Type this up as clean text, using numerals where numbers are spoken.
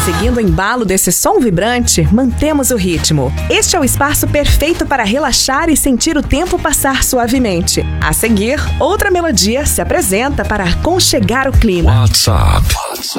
Seguindo o embalo desse som vibrante, mantemos o ritmo. Este é o espaço perfeito para relaxar e sentir o tempo passar suavemente. A seguir, outra melodia se apresenta para aconchegar o clima. WhatsApp